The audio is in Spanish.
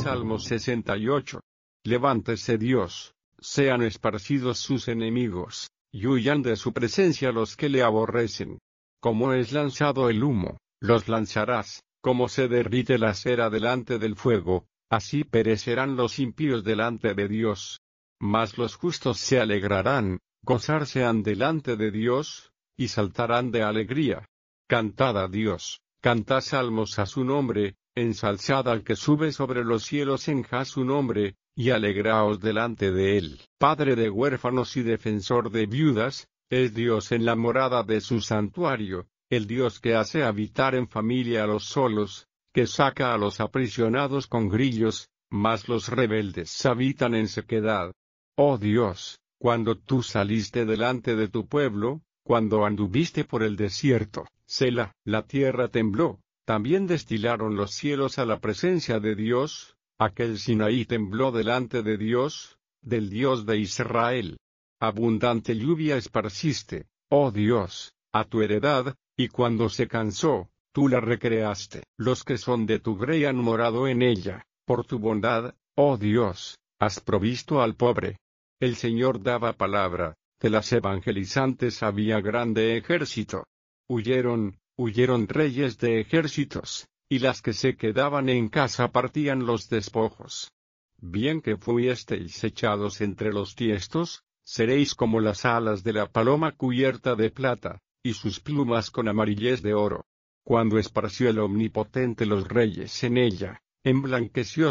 Salmo 68. Levántese Dios, sean esparcidos sus enemigos, y huyan de su presencia los que le aborrecen. Como es lanzado el humo, los lanzarás, como se derrite la cera delante del fuego, así perecerán los impíos delante de Dios. Mas los justos se alegrarán, gozarse han delante de Dios, y saltarán de alegría. Cantad a Dios, cantad salmos a su nombre, ensalzad al que sube sobre los cielos, enjad su nombre, y alegraos delante de él. Padre de huérfanos y defensor de viudas, es Dios en la morada de su santuario, el Dios que hace habitar en familia a los solos, que saca a los aprisionados con grillos, mas los rebeldes habitan en sequedad. Oh Dios, cuando tú saliste delante de tu pueblo, cuando anduviste por el desierto, Selah, la tierra tembló, también destilaron los cielos a la presencia de Dios, aquel Sinaí tembló delante de Dios, del Dios de Israel. Abundante lluvia esparciste, oh Dios, a tu heredad, y cuando se cansó, tú la recreaste. Los que son de tu grey han morado en ella, por tu bondad, oh Dios, has provisto al pobre. El Señor daba palabra, de las evangelizantes había grande ejército. Huyeron reyes de ejércitos, y las que se quedaban en casa partían los despojos. Bien que fuisteis echados entre los tiestos, seréis como las alas de la paloma cubierta de plata, y sus plumas con amarillez de oro. Cuando esparció el Omnipotente los reyes en ella, emblanqueció